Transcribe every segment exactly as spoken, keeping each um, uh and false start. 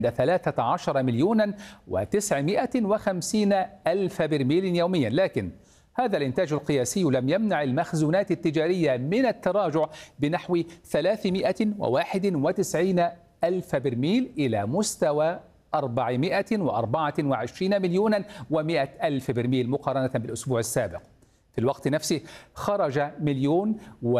ثلاثة عشر مليونا وتسعمائة وخمسين ألف برميل يوميا، لكن هذا الإنتاج القياسي لم يمنع المخزونات التجارية من التراجع بنحو ثلاثمائة وواحد وتسعين ألف برميل إلى مستوى أربعمائة وأربعة وعشرين مليونا ومائة ألف برميل مقارنة بالأسبوع السابق. في الوقت نفسه خرج مليون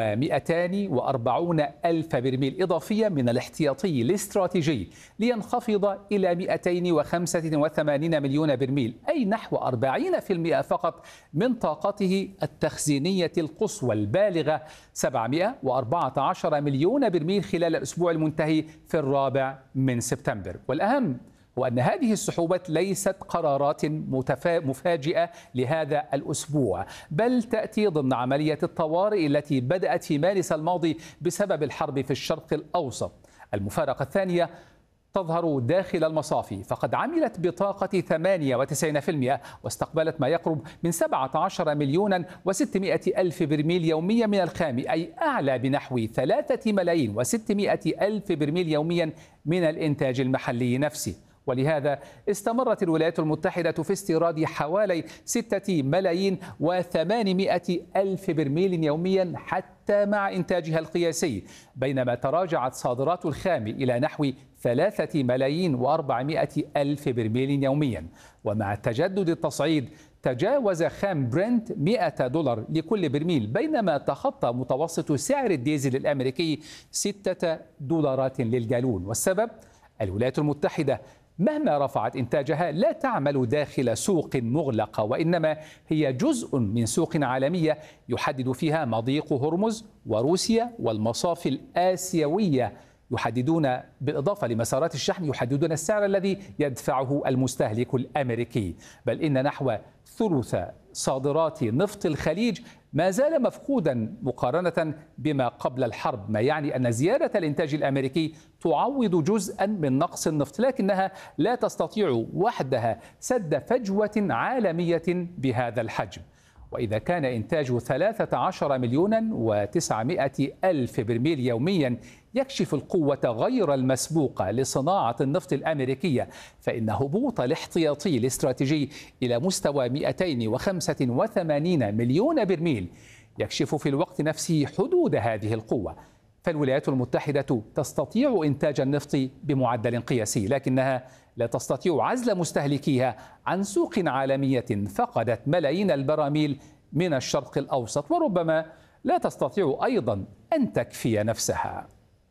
ومئتان وأربعون ألف برميل إضافية من الاحتياطي الاستراتيجي لينخفض إلى مئتين وخمسة وثمانين مليون برميل، أي نحو أربعين بالمئة فقط من طاقته التخزينية القصوى البالغة سبعمائة وأربعة عشر مليون برميل خلال الأسبوع المنتهي في الرابع من سبتمبر. والأهم هو أن هذه السحوبات ليست قرارات مفاجئة لهذا الأسبوع، بل تأتي ضمن عملية الطوارئ التي بدأت في مارس الماضي بسبب الحرب في الشرق الأوسط. المفارقة الثانية تظهر داخل المصافي، فقد عملت بطاقة ثمانية وتسعين بالمئة واستقبلت ما يقرب من سبعة عشر مليونا وستمائة ألف برميل يوميا من الخام، أي أعلى بنحو ثلاثة ملايين وستمائة ألف برميل يوميا من الإنتاج المحلي نفسه. ولهذا استمرت الولايات المتحدة في استيراد حوالي ستة ملايين وثمانمائة ألف برميل يوميا حتى مع إنتاجها القياسي، بينما تراجعت صادرات الخام إلى نحو ثلاثة ملايين وأربعمائة ألف برميل يوميا. ومع تجدد التصعيد تجاوز خام برنت مئة دولار لكل برميل، بينما تخطى متوسط سعر الديزل الأمريكي ستة دولارات للجالون. والسبب الولايات المتحدة مهما رفعت إنتاجها لا تعمل داخل سوق مغلقة، وإنما هي جزء من سوق عالمية يحدد فيها مضيق هرمز وروسيا والمصافي الآسيوية، يحددون بالإضافة لمسارات الشحن يحددون السعر الذي يدفعه المستهلك الأمريكي. بل إن نحو ثلث صادرات نفط الخليج ما زال مفقودا مقارنة بما قبل الحرب، ما يعني أن زيادة الإنتاج الأمريكي تعوض جزءا من نقص النفط، لكنها لا تستطيع وحدها سد فجوة عالمية بهذا الحجم. وإذا كان إنتاج ثلاثة عشر مليونا وتسعمائة ألف برميل يوميا يكشف القوة غير المسبوقة لصناعة النفط الأمريكية، فإن هبوط الاحتياطي الاستراتيجي إلى مستوى مئتين وخمسة وثمانين مليون برميل يكشف في الوقت نفسه حدود هذه القوة. فالولايات المتحدة تستطيع إنتاج النفط بمعدل قياسي، لكنها لا تستطيع عزل مستهلكيها عن سوق عالمية فقدت ملايين البراميل من الشرق الأوسط، وربما لا تستطيع أيضا أن تكفي نفسها.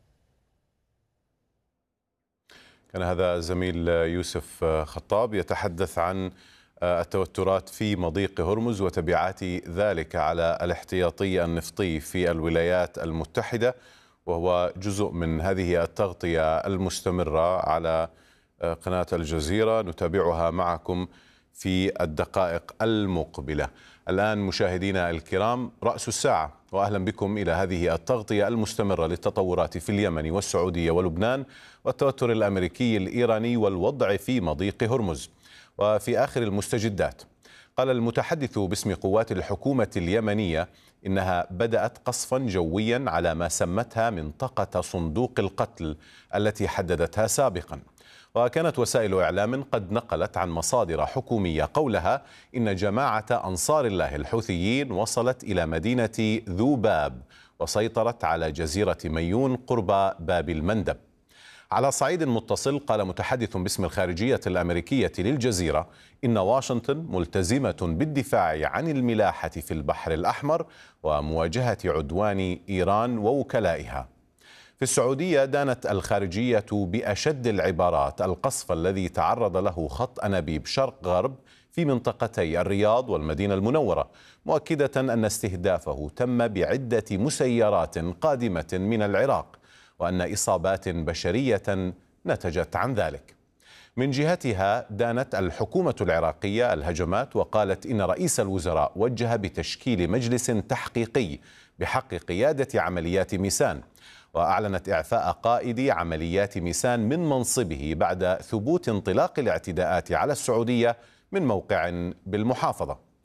كان هذا زميل يوسف خطاب يتحدث عن التوترات في مضيق هرمز وتبعات ذلك على الاحتياطي النفطي في الولايات المتحدة، وهو جزء من هذه التغطية المستمرة على قناة الجزيرة نتابعها معكم في الدقائق المقبلة. الآن مشاهدينا الكرام رأس الساعة، وأهلا بكم إلى هذه التغطية المستمرة للتطورات في اليمن والسعودية ولبنان والتوتر الأمريكي الإيراني والوضع في مضيق هرمز. وفي آخر المستجدات قال المتحدث باسم قوات الحكومة اليمنية إنها بدأت قصفا جويا على ما سمتها منطقة صندوق القتل التي حددتها سابقا. وكانت وسائل إعلام قد نقلت عن مصادر حكومية قولها إن جماعة أنصار الله الحوثيين وصلت إلى مدينة ذوباب وسيطرت على جزيرة ميون قرب باب المندب. على صعيد متصل قال متحدث باسم الخارجية الأمريكية للجزيرة إن واشنطن ملتزمة بالدفاع عن الملاحة في البحر الأحمر ومواجهة عدوان إيران ووكلائها. في السعودية دانت الخارجية بأشد العبارات القصف الذي تعرض له خط أنابيب شرق غرب في منطقتي الرياض والمدينة المنورة، مؤكدة أن استهدافه تم بعدة مسيرات قادمة من العراق، وأن إصابات بشرية نتجت عن ذلك. من جهتها دانت الحكومة العراقية الهجمات، وقالت إن رئيس الوزراء وجه بتشكيل مجلس تحقيقي بحق قيادة عمليات ميسان، وأعلنت إعفاء قائد عمليات ميسان من منصبه بعد ثبوت انطلاق الاعتداءات على السعودية من موقع بالمحافظة.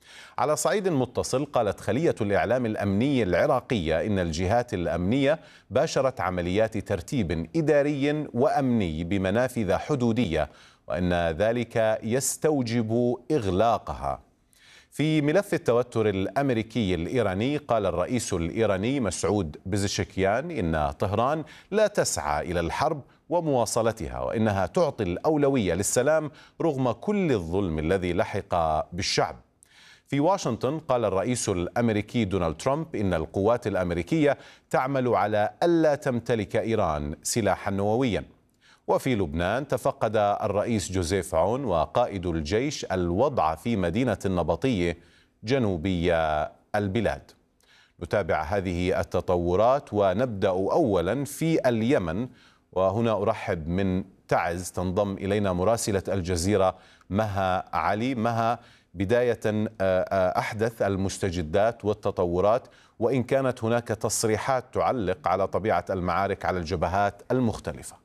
على صعيد متصل، قالت خلية الإعلام الأمني العراقية إن الجهات الأمنية باشرت عمليات ترتيب إداري وأمني بمنافذ حدودية، وأن ذلك يستوجب إغلاقها. في ملف التوتر الأمريكي الإيراني، قال الرئيس الإيراني مسعود بزشكيان إن طهران لا تسعى إلى الحرب ومواصلتها، وإنها تعطي الأولوية للسلام رغم كل الظلم الذي لحق بالشعب. في واشنطن، قال الرئيس الأمريكي دونالد ترامب إن القوات الأمريكية تعمل على ألا تمتلك إيران سلاحا نوويا. وفي لبنان، تفقد الرئيس جوزيف عون وقائد الجيش الوضع في مدينة النبطية جنوبي البلاد. نتابع هذه التطورات ونبدأ أولا في اليمن، وهنا أرحب من تعز تنضم إلينا مراسلة الجزيرة مها علي. مها، بداية أحدث المستجدات والتطورات، وإن كانت هناك تصريحات تعلق على طبيعة المعارك على الجبهات المختلفة.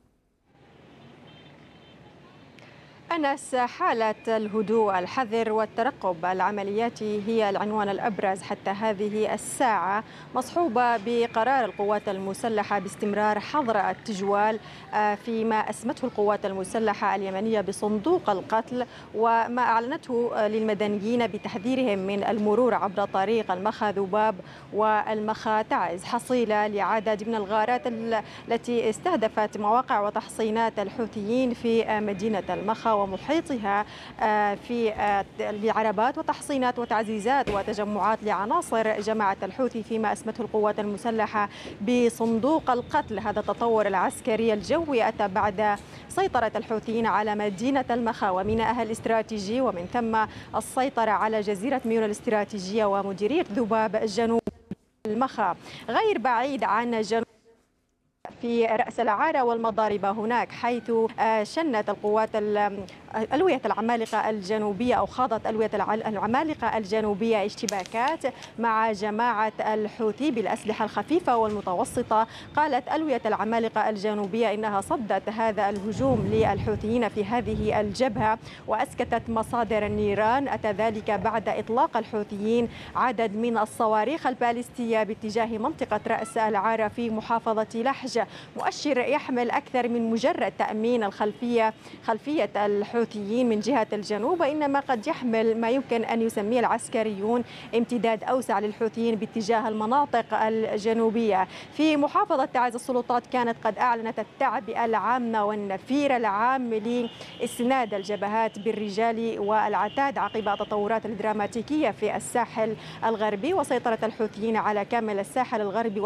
أنس، حالة الهدوء، الحذر والترقب العملياتي هي العنوان الأبرز حتى هذه الساعة، مصحوبة بقرار القوات المسلحة باستمرار حظر التجوال فيما أسمته القوات المسلحة اليمنية بصندوق القتل، وما أعلنته للمدنيين بتحذيرهم من المرور عبر طريق المخا ذباب والمخا تعز، حصيلة لعدد من الغارات التي استهدفت مواقع وتحصينات الحوثيين في مدينة المخا ومحيطها في بعربات وتحصينات وتعزيزات وتجمعات لعناصر جماعة الحوثي فيما أسمته القوات المسلحة بصندوق القتل. هذا التطور العسكري الجوي أتى بعد سيطرة الحوثيين على مدينة المخا ومينائها الاستراتيجي، ومن ثم السيطرة على جزيرة ميون الاستراتيجية ومديرية ذباب جنوب المخا. غير بعيد عن جنوب في رأس العارة والمضاربة هناك، حيث شنت القوات ألوية العمالقة الجنوبية أو خاضت ألوية العمالقة الجنوبية اشتباكات مع جماعة الحوثي بالأسلحة الخفيفة والمتوسطة. قالت ألوية العمالقة الجنوبية إنها صدت هذا الهجوم للحوثيين في هذه الجبهة وأسكتت مصادر النيران. أتى ذلك بعد إطلاق الحوثيين عدد من الصواريخ البالستية باتجاه منطقة رأس العارة في محافظة لحج، مؤشر يحمل أكثر من مجرد تأمين الخلفية خلفية الحوثيين من جهة الجنوب، وإنما قد يحمل ما يمكن أن يسميه العسكريون امتداد أوسع للحوثيين باتجاه المناطق الجنوبية. في محافظة تعز، السلطات كانت قد أعلنت التعبئة العامة والنفير العام لإسناد الجبهات بالرجال والعتاد عقب التطورات الدراماتيكية في الساحل الغربي وسيطرة الحوثيين على كامل الساحل الغربي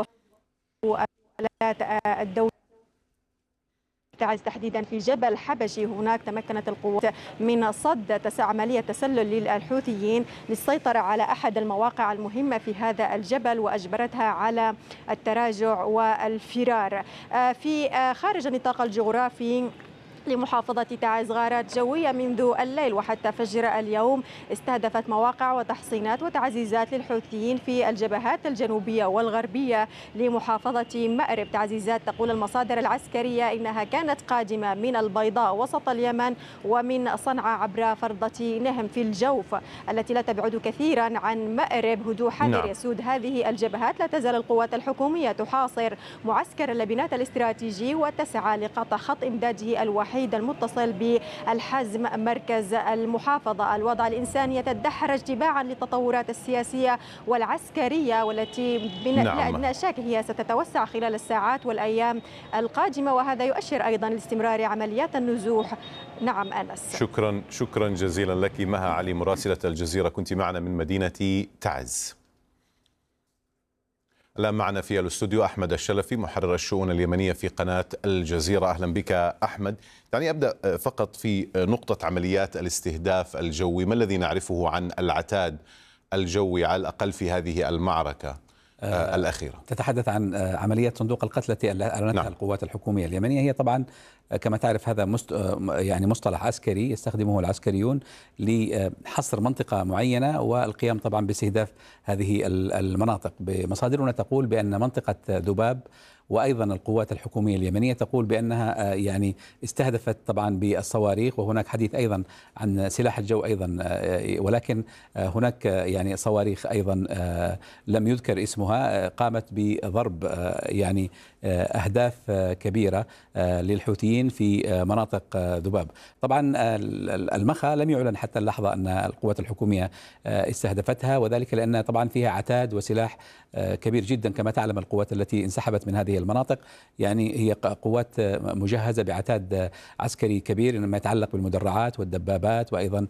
الدولة تعز تحديدا في جبل حبشي. هناك تمكنت القوات من صد عملية تسلل للحوثيين للسيطرة على أحد المواقع المهمة في هذا الجبل وأجبرتها على التراجع والفرار. في خارج النطاق الجغرافي لمحافظة تعز، غارات جوية منذ الليل وحتى فجر اليوم استهدفت مواقع وتحصينات وتعزيزات للحوثيين في الجبهات الجنوبية والغربية لمحافظة مأرب. تعزيزات تقول المصادر العسكرية إنها كانت قادمة من البيضاء وسط اليمن ومن صنعاء عبر فرضة نهم في الجوف التي لا تبعد كثيرا عن مأرب. هدوء حذر نعم. يسود هذه الجبهات. لا تزال القوات الحكومية تحاصر معسكر اللبنات الاستراتيجي وتسعى لقطع خط إمداده الوحيد المتصل بالحزم مركز المحافظة. الوضع الإنساني يتدحرج تباعا للتطورات السياسية والعسكرية والتي بلا نعم. أدنى شك هي ستتوسع خلال الساعات والأيام القادمة، وهذا يؤشر أيضا لاستمرار عمليات النزوح. نعم أنس، شكرا شكرا جزيلا لك مها علي مراسلة الجزيرة، كنت معنا من مدينة تعز. الآن معنا في الاستوديو أحمد الشلفي محرر الشؤون اليمنية في قناة الجزيرة. أهلا بك أحمد. يعني أبدأ فقط في نقطة عمليات الاستهداف الجوي، ما الذي نعرفه عن العتاد الجوي على الأقل في هذه المعركة آه الأخيرة؟ تتحدث عن عملية صندوق القتل التي أعلنتها نعم. القوات الحكومية اليمنية. هي طبعا كما تعرف هذا مست يعني مصطلح عسكري يستخدمه العسكريون لحصر منطقة معينة والقيام طبعا باستهداف هذه المناطق. بمصادرنا تقول بأن منطقة ذباب وأيضا القوات الحكومية اليمنية تقول بأنها يعني استهدفت طبعا بالصواريخ، وهناك حديث أيضا عن سلاح الجو أيضا، ولكن هناك يعني صواريخ أيضا لم يذكر اسمها قامت بضرب يعني أهداف كبيرة للحوثيين في مناطق ذباب. طبعا المخا لم يعلن حتى اللحظة أن القوات الحكومية استهدفتها، وذلك لأن طبعا فيها عتاد وسلاح كبير جدا. كما تعلم القوات التي انسحبت من هذه المناطق يعني هي قوات مجهزة بعتاد عسكري كبير مما يتعلق بالمدرعات والدبابات وأيضا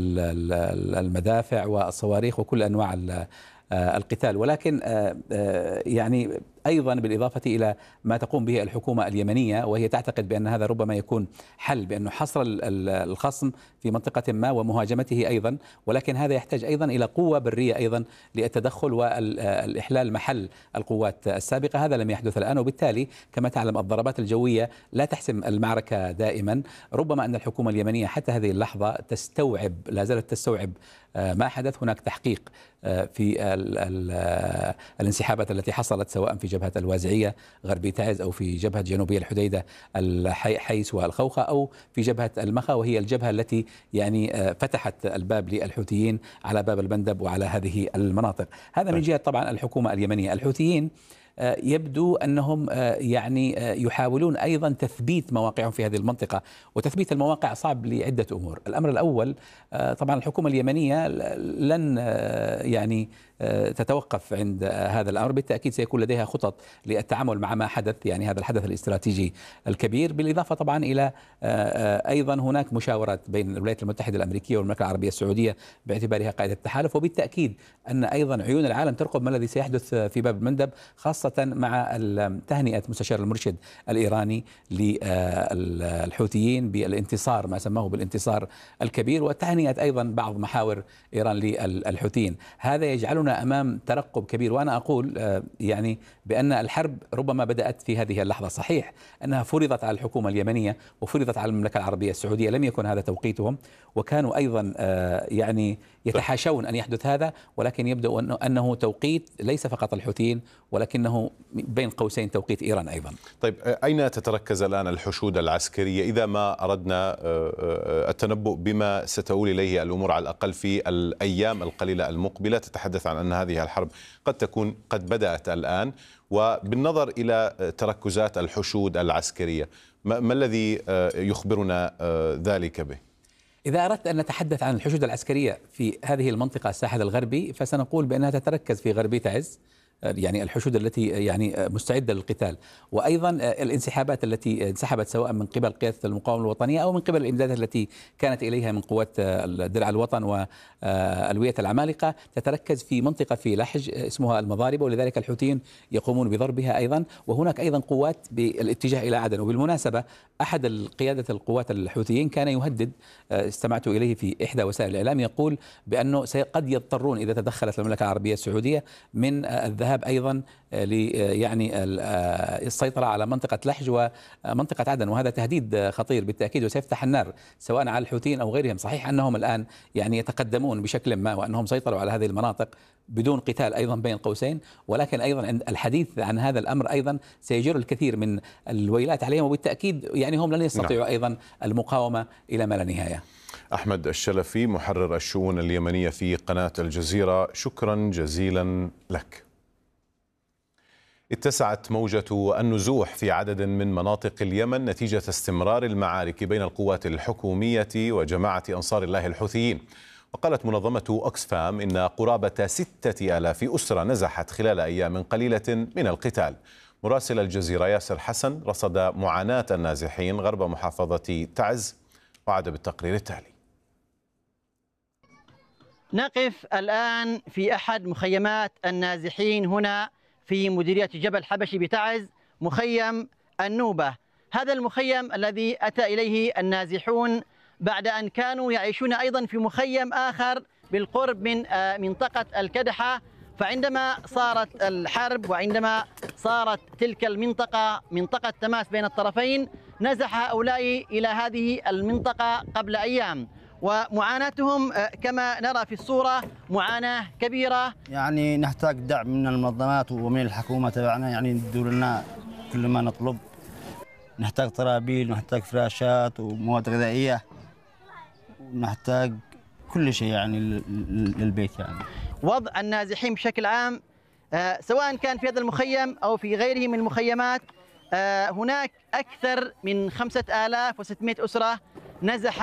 المدافع والصواريخ وكل أنواع القتال. ولكن يعني أيضا بالإضافة إلى ما تقوم به الحكومة اليمنية، وهي تعتقد بأن هذا ربما يكون حل، بأنه حصر الخصم في منطقة ما ومهاجمته أيضا، ولكن هذا يحتاج أيضا إلى قوة برية أيضا للتدخل والإحلال محل القوات السابقة. هذا لم يحدث الآن، وبالتالي كما تعلم الضربات الجوية لا تحسم المعركة دائما. ربما أن الحكومة اليمنية حتى هذه اللحظة تستوعب، لا زالت تستوعب ما حدث. هناك تحقيق في ال ال الانسحابات التي حصلت سواء في جبهة الوازعية غربي تعز أو في جبهة جنوبية الحديدة الحيس والخوخة أو في جبهة المخا، وهي الجبهة التي يعني فتحت الباب للحوثيين على باب المندب وعلى هذه المناطق. هذا من جهة طبعا الحكومة اليمنية. الحوثيين يبدو أنهم يعني يحاولون أيضا تثبيت مواقعهم في هذه المنطقة، وتثبيت المواقع صعب لعدة أمور. الأمر الأول طبعا الحكومة اليمنية لن يعني تتوقف عند هذا الأمر، بالتأكيد سيكون لديها خطط للتعامل مع ما حدث، يعني هذا الحدث الاستراتيجي الكبير، بالإضافة طبعا إلى أيضا هناك مشاورات بين الولايات المتحدة الأمريكية والمملكة العربية السعودية باعتبارها قائد التحالف، وبالتأكيد أن أيضا عيون العالم ترقب ما الذي سيحدث في باب المندب، خاصة مع تهنئة مستشار المرشد الإيراني للحوثيين بالانتصار، ما سماه بالانتصار الكبير، وتهنئة أيضا بعض محاور إيران للحوثيين. هذا يجعلنا أمام ترقب كبير. وأنا أقول يعني بأن الحرب ربما بدأت في هذه اللحظة. صحيح أنها فرضت على الحكومة اليمنية وفرضت على المملكة العربية السعودية، لم يكن هذا توقيتهم، وكانوا أيضا يعني يتحاشون أن يحدث هذا، ولكن يبدو أنه توقيت ليس فقط الحوثيين ولكنه بين قوسين توقيت إيران أيضا. طيب أين تتركز الآن الحشود العسكرية إذا ما أردنا التنبؤ بما ستؤول إليه الأمور على الأقل في الأيام القليلة المقبلة؟ تتحدث عن أن هذه الحرب قد تكون قد بدأت الآن، وبالنظر إلى تركزات الحشود العسكرية ما, ما الذي يخبرنا ذلك به؟ إذا أردت أن نتحدث عن الحشود العسكرية في هذه المنطقة الساحل الغربي فسنقول بأنها تتركز في غربي تعز، يعني الحشود التي يعني مستعدة للقتال، وأيضا الانسحابات التي انسحبت سواء من قبل قيادة المقاومة الوطنية أو من قبل الإمدادات التي كانت إليها من قوات درع الوطن والوية العمالقة، تتركز في منطقة في لحج اسمها المضاربة، ولذلك الحوثيين يقومون بضربها أيضا. وهناك أيضا قوات بالاتجاه إلى عدن. وبالمناسبة أحد القيادة القوات الحوثيين كان يهدد، استمعت إليه في إحدى وسائل الإعلام، يقول بأنه قد يضطرون إذا تدخلت المملكة العربية السعودية من الذهاب أيضا ل يعني السيطرة على منطقة لحج ومنطقة عدن، وهذا تهديد خطير بالتأكيد وسيفتح النار سواء على الحوثيين أو غيرهم. صحيح أنهم الآن يعني يتقدمون بشكل ما وأنهم سيطروا على هذه المناطق بدون قتال أيضا بين قوسين، ولكن أيضا عند الحديث عن هذا الأمر أيضا سيجر الكثير من الويلات عليهم، وبالتأكيد يعني هم لن يستطيعوا أيضا المقاومة إلى ما لا نهاية. أحمد الشلفي محرر الشؤون اليمنية في قناة الجزيرة، شكرا جزيلا لك. اتسعت موجة النزوح في عدد من مناطق اليمن نتيجة استمرار المعارك بين القوات الحكومية وجماعة أنصار الله الحوثيين. وقالت منظمة أوكسفام إن قرابة ستة آلاف أسرة نزحت خلال أيام قليلة من القتال. مراسل الجزيرة ياسر حسن رصد معاناة النازحين غرب محافظة تعز وعاد بالتقرير التالي. نقف الآن في أحد مخيمات النازحين هنا في مديرية جبل حبشي بتعز، مخيم النوبة. هذا المخيم الذي أتى إليه النازحون بعد أن كانوا يعيشون أيضا في مخيم آخر بالقرب من منطقة الكدحة، فعندما صارت الحرب وعندما صارت تلك المنطقة منطقة تماس بين الطرفين، نزح هؤلاء إلى هذه المنطقة قبل أيام، ومعاناتهم كما نرى في الصورة معاناة كبيرة. يعني نحتاج دعم من المنظمات ومن الحكومة تبعنا، يعني يدوا لنا كل ما نطلب. نحتاج طرابيل، ونحتاج فراشات ومواد غذائية، ونحتاج كل شيء يعني للبيت. يعني وضع النازحين بشكل عام سواء كان في هذا المخيم أو في غيره من المخيمات، هناك أكثر من خمسة آلاف وستمائة أسرة نزح